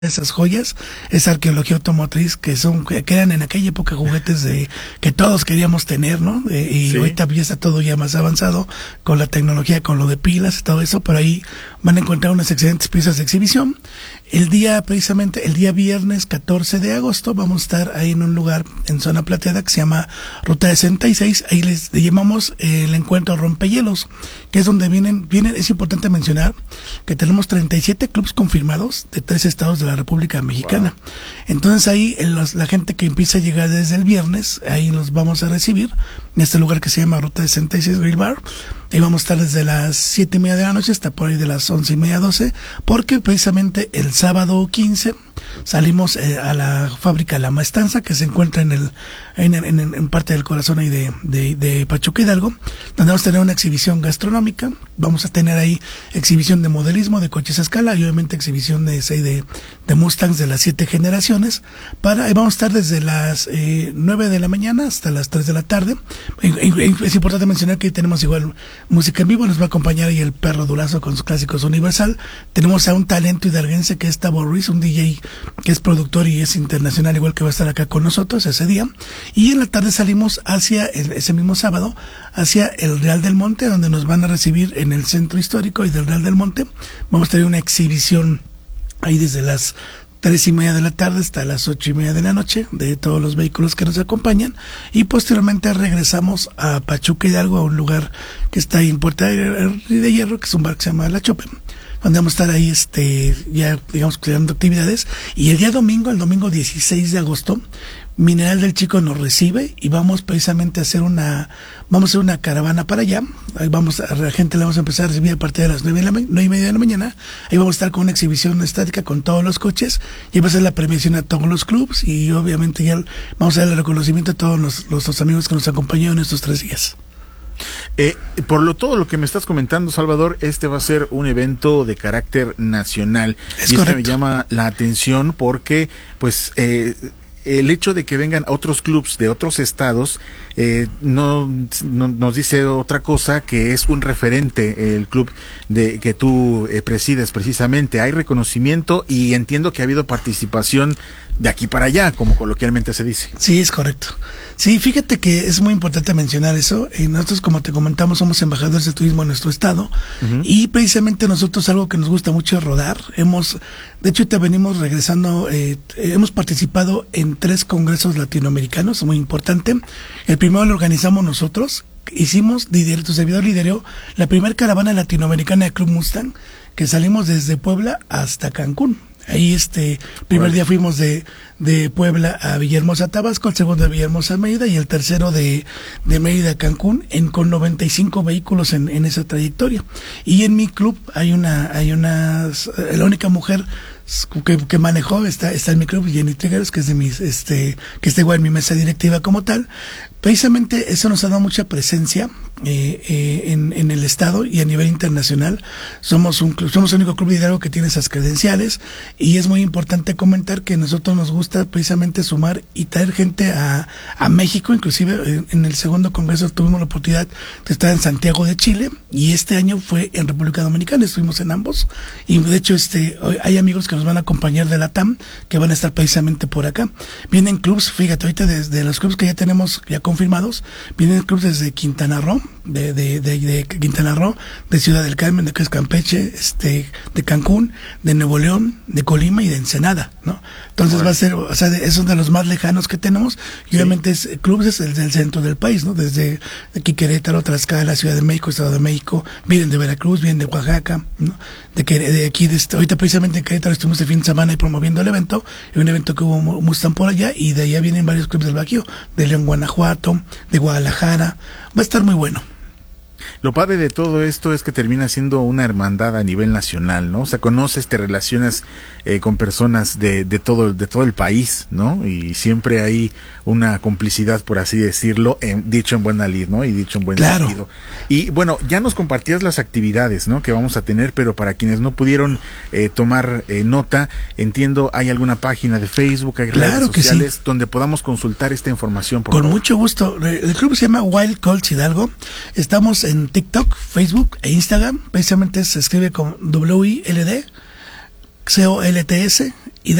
esas joyas, esa arqueología automotriz que eran en aquella época juguetes que todos queríamos tener, ¿no? Y sí. Ahorita ya está todo ya más avanzado con la tecnología, con lo de pilas y todo eso, pero ahí van a encontrar unas excelentes piezas de exhibición. Precisamente el día viernes 14 de agosto vamos a estar ahí en un lugar en zona plateada que se llama Ruta 66, ahí le llamamos el encuentro Rompehielos, que es donde vienen, es importante mencionar que tenemos 37 clubs confirmados de 3 estados de la República Mexicana. Wow. Entonces ahí la gente que empieza a llegar desde el viernes, ahí los vamos a recibir en este lugar que se llama Ruta 66 Grill Bar. Ahí vamos a estar desde las 7:30 de la noche hasta por ahí de las 11:30, 12, porque precisamente el sábado 15 salimos a la fábrica La Maestranza, que se encuentra en parte del corazón ahí de Pachuca Hidalgo, donde vamos a tener una exhibición gastronómica. Vamos a tener ahí exhibición de modelismo, de coches a escala, y obviamente exhibición de Mustangs de las 7 generaciones. Ahí vamos a estar desde las 9 de la mañana hasta las 3 de la tarde. Es importante mencionar que tenemos igual música en vivo, nos va a acompañar ahí el Perro Durazo con sus clásicos Universal. Tenemos a un talento hidalguense que es Tabo Ruiz, un DJ que es productor y es internacional, igual que va a estar acá con nosotros ese día. Y en la tarde salimos hacia ese mismo sábado, hacia el Real del Monte, donde nos van a recibir en el centro histórico y del Real del Monte. Vamos a tener una exhibición ahí desde las 3:30 de la tarde hasta las 8:30 de la noche de todos los vehículos que nos acompañan, y posteriormente regresamos a Pachuca Hidalgo, a un lugar que está ahí en Puerta de Hierro, que es un bar que se llama La Chope, donde vamos a estar ahí ya digamos creando actividades. Y el domingo 16 de agosto, Mineral del Chico nos recibe y vamos precisamente a hacer una caravana para allá. Ahí la gente la vamos a empezar a recibir a partir de las 9:30 de la mañana. Ahí vamos a estar con una exhibición estática con todos los coches, y va a ser la premiación a todos los clubs, y obviamente ya vamos a dar el reconocimiento a todos los amigos que nos acompañaron en estos 3 días. Todo lo que me estás comentando, Salvador, va a ser un evento de carácter nacional. Es correcto. Me llama la atención porque, pues, el hecho de que vengan otros clubs de otros estados no nos dice otra cosa, que es un referente el club que tú presides precisamente. Hay reconocimiento y entiendo que ha habido participación de aquí para allá, como coloquialmente se dice. Sí, es correcto. Sí, fíjate que es muy importante mencionar eso. Nosotros, como te comentamos, somos embajadores de turismo en nuestro estado. Uh-huh. Y precisamente nosotros algo que nos gusta mucho es rodar. De hecho, te venimos regresando, hemos participado en 3 congresos latinoamericanos, muy importante. El primero lo organizamos nosotros. Tu servidor lideró la primera caravana latinoamericana de Club Mustang, que salimos desde Puebla hasta Cancún. Ahí primer día fuimos de Puebla a Villahermosa, Tabasco, el segundo de Villahermosa a Mérida, y el tercero de Mérida a Cancún, con 95 vehículos en esa trayectoria. Y en mi club la única mujer que manejó está en mi club, Jenny Trigueros, que es que está igual en mi mesa directiva como tal. Precisamente eso nos ha dado mucha presencia en el estado y a nivel internacional. Somos el único club de Hidalgo que tiene esas credenciales, y es muy importante comentar que a nosotros nos gusta precisamente sumar y traer gente a México. Inclusive en el segundo congreso tuvimos la oportunidad de estar en Santiago de Chile, y este año fue en República Dominicana, estuvimos en ambos, y de hecho hay amigos que nos van a acompañar de la TAM, que van a estar precisamente por acá. Vienen clubs, fíjate, ahorita desde los clubs que ya tenemos ya confirmados, vienen clubs desde Quintana Roo, de Quintana Roo, de Ciudad del Carmen, de Campeche, de Cancún, de Nuevo León, de Colima y de Ensenada, ¿no? Entonces bueno, va a ser, es uno de los más lejanos que tenemos, y obviamente clubes es del centro del país, ¿no? Desde aquí Querétaro, Tlaxcala, Ciudad de México, Estado de México, vienen de Veracruz, vienen de Oaxaca, ¿no? Ahorita precisamente en Querétaro estuvimos el fin de semana ahí promoviendo el evento, un evento que hubo Mustang por allá, y de allá vienen varios clubes del Bajío, de León, Guanajuato, de Guadalajara. Va a estar muy bueno. Lo padre de todo esto es que termina siendo una hermandad a nivel nacional, ¿no? O sea, conoces, te relacionas con personas de todo el país, ¿no? Y siempre hay una complicidad, por así decirlo, dicho en buena lid, ¿no? Y dicho en buen sentido. Y bueno, ya nos compartías las actividades, ¿no? Que vamos a tener, pero para quienes no pudieron tomar nota, entiendo, ¿hay alguna página de Facebook, hay redes sociales donde podamos consultar esta información? Con mucho gusto. El club se llama Wild Colts Hidalgo. Estamos en TikTok, Facebook e Instagram. Precisamente se escribe con WILD COLTS,